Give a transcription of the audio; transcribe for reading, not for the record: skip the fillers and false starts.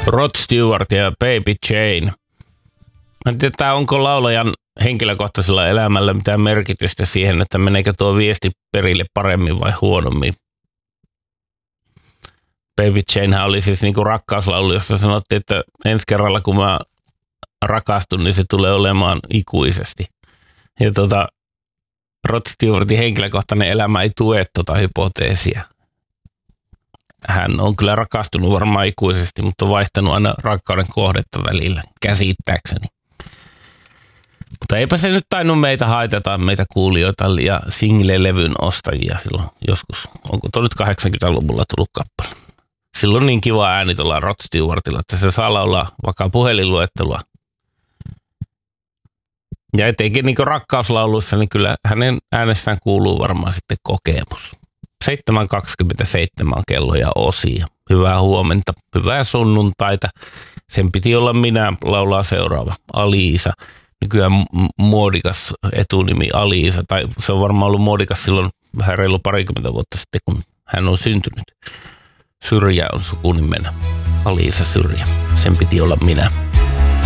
Rod Stewart ja Baby Jane. Mä en tiedä, onko laulajan henkilökohtaisella elämällä mitään merkitystä siihen, että meneekö tuo viesti perille paremmin vai huonommin. Baby Janehän oli siis niinku rakkauslaulu, jossa sanottiin, että ensi kerralla kun mä rakastun, niin se tulee olemaan ikuisesti. Ja Rod Stewartin henkilökohtainen elämä ei tue hypoteesia. Hän on kyllä rakastunut varmaan ikuisesti, mutta on vaihtanut aina rakkauden kohdetta välillä, käsittääkseni. Mutta eipä se nyt tainnut meitä haitata, meitä kuulijoita ja single-levyn ostajia silloin joskus. Onko tuo nyt 80-luvulla tullut kappale? Silloin niin kiva ääni tuolla Rod Stewartilla, että se saa laulaa vaikka puhelinluettelua. Ja etenkin niin rakkauslauluissa, niin kyllä hänen äänessään kuuluu varmaan sitten kokemus. 7.27 on kello ja osia. Hyvää huomenta, hyvää sunnuntaita. Sen piti olla minä, laulaa seuraava. Ali-Iisa. Nykyään muodikas etunimi Ali-Iisa. Tai se on varmaan ollut muodikas silloin vähän reilu parikymmentä vuotta sitten, kun hän on syntynyt. Syrjä on sukunimenä. Ali-Iisa Syrjä. Sen piti olla minä.